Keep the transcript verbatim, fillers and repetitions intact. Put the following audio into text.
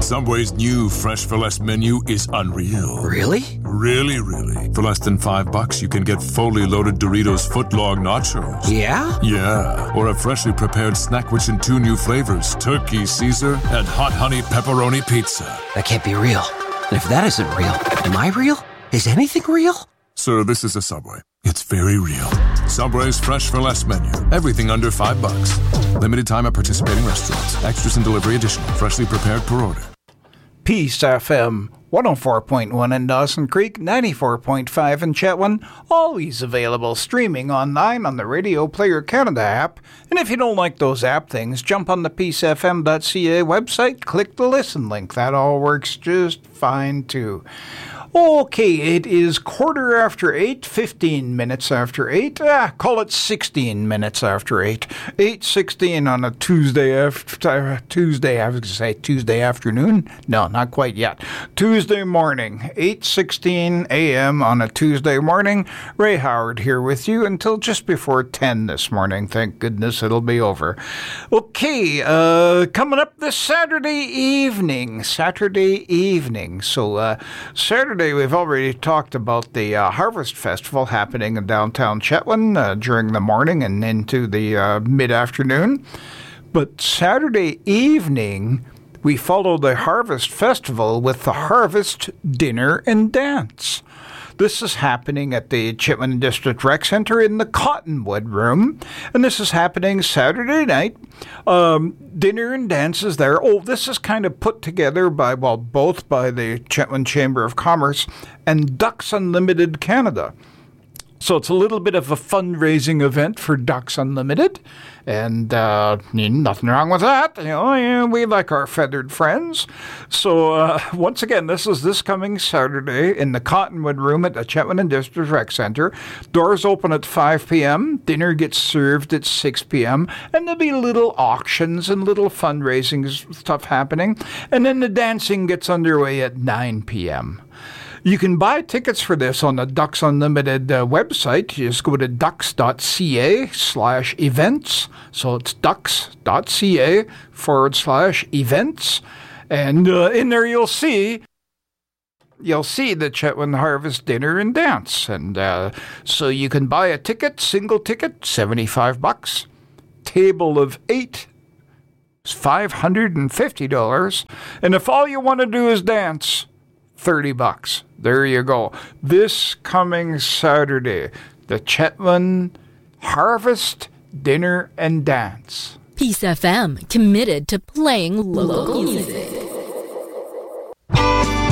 Subway's new Fresh for Less menu is unreal. Really? Really, really. For less than five bucks, you can get fully loaded Doritos footlong nachos. Yeah? Yeah. Or a freshly prepared snack which in two new flavors, turkey Caesar and hot honey pepperoni pizza. That can't be real. And if that isn't real, am I real? Is anything real? Sir, this is a Subway. It's very real. Subway's Fresh for Less menu. Everything under five bucks. Limited time at participating restaurants. Extras and delivery additional. Freshly prepared per order. Peace F M one oh four point one in Dawson Creek, ninety-four point five in Chetwynd. Always available streaming online on the Radio Player Canada app. And if you don't like those app things, jump on the peace f m dot c a website, click the listen link. That all works just fine too. Okay, it is quarter after eight, fifteen minutes after eight. Ah, call it sixteen minutes after eight. eight sixteen on a Tuesday after, Tuesday, I was going to say Tuesday afternoon. No, not quite yet. Tuesday morning, eight sixteen a.m. on a Tuesday morning. Ray Howard here with you until just before ten this morning. Thank goodness it'll be over. Okay, uh, coming up this Saturday evening. Saturday evening. So, uh, Saturday we've already talked about the uh, Harvest Festival happening in downtown Chetwynd uh, during the morning and into the uh, mid-afternoon. But Saturday evening, we follow the Harvest Festival with the Harvest Dinner and Dance. This is happening at the Chetwynd District Rec Centre in the Cottonwood Room, and this is happening Saturday night. Um, dinner and dances there. Oh, this is kind of put together by, well, both by the Chetwynd Chamber of Commerce and Ducks Unlimited Canada. So it's a little bit of a fundraising event for Ducks Unlimited, and uh, nothing wrong with that. You know, yeah, we like our feathered friends. So uh, once again, this is this coming Saturday in the Cottonwood Room at the Chetwynd District Rec Centre. Doors open at five p.m. Dinner gets served at six p.m. And there'll be little auctions and little fundraising stuff happening. And then the dancing gets underway at nine p.m. You can buy tickets for this on the Ducks Unlimited uh, website. You just go to ducks.ca slash events. So it's ducks.ca forward slash events. And uh, in there you'll see, you'll see the Chetwynd Harvest Dinner and Dance. And uh, so you can buy a ticket, single ticket, seventy-five bucks. Table of eight is five hundred fifty dollars. And if all you want to do is dance, thirty bucks. There you go. This coming Saturday, the Chetwynd Harvest Dinner and Dance. Peace F M, committed to playing local music.